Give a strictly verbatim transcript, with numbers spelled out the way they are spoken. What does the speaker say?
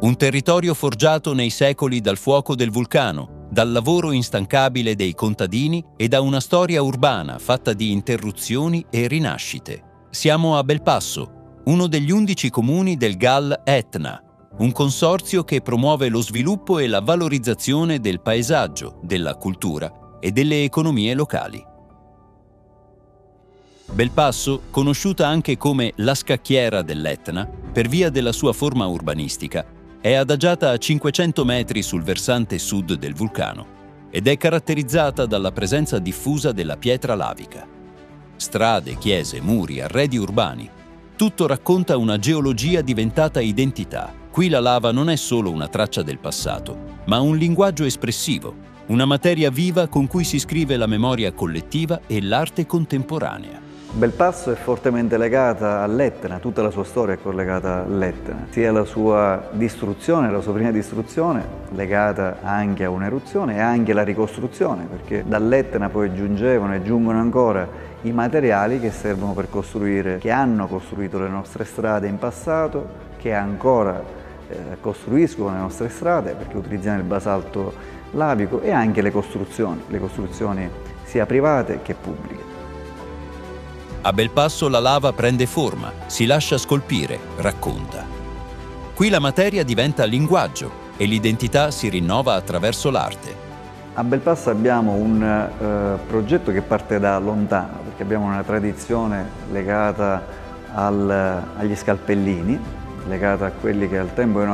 Un territorio forgiato nei secoli dal fuoco del vulcano, dal lavoro instancabile dei contadini e da una storia urbana fatta di interruzioni e rinascite. Siamo a Belpasso, uno degli undici comuni del G A L Etna, un consorzio che promuove lo sviluppo e la valorizzazione del paesaggio, della cultura e delle economie locali. Belpasso, conosciuta anche come la scacchiera dell'Etna, per via della sua forma urbanistica, è adagiata a cinquecento metri sul versante sud del vulcano ed è caratterizzata dalla presenza diffusa della pietra lavica. Strade, chiese, muri, arredi urbani, tutto racconta una geologia diventata identità. Qui la lava non è solo una traccia del passato, ma un linguaggio espressivo, una materia viva con cui si scrive la memoria collettiva e l'arte contemporanea. Belpasso è fortemente legata all'Etna, tutta la sua storia è collegata all'Etna, sia la sua distruzione, la sua prima distruzione, legata anche a un'eruzione e anche alla ricostruzione, perché dall'Etna poi giungevano e giungono ancora i materiali che servono per costruire, che hanno costruito le nostre strade in passato, che ancora eh, costruiscono le nostre strade, perché utilizziamo il basalto lavico, e anche le costruzioni, le costruzioni sia private che pubbliche. A Belpasso la lava prende forma, si lascia scolpire, racconta. Qui la materia diventa linguaggio e l'identità si rinnova attraverso l'arte. A Belpasso abbiamo un eh, progetto che parte da lontano, perché abbiamo una tradizione legata al, agli scalpellini, legata a quelli che al tempo erano